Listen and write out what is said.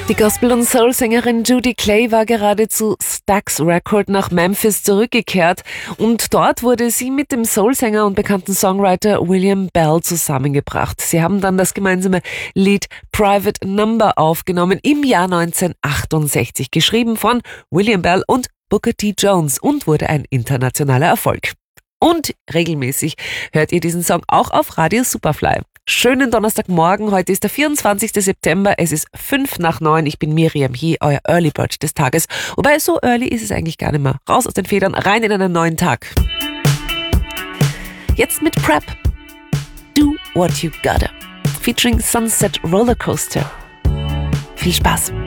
Die Gospel- und Soul-Sängerin Judy Clay war gerade zu Stax Record nach Memphis zurückgekehrt und dort wurde sie mit dem Soul-Sänger und bekannten Songwriter William Bell zusammengebracht. Sie haben dann das gemeinsame Lied Private Number aufgenommen im Jahr 1968, geschrieben von William Bell und Booker T. Jones und wurde ein internationaler Erfolg. Und regelmäßig hört ihr diesen Song auch auf Radio Superfly. Schönen Donnerstagmorgen, heute ist der 24. September, es ist 8:55. Ich bin Miriam hier, euer Early Bird des Tages. Wobei, so early ist es eigentlich gar nicht mehr. Raus aus den Federn, rein in einen neuen Tag. Jetzt mit Prep. Do What You Gotta. Featuring Sunset Rollercoaster. Viel Spaß.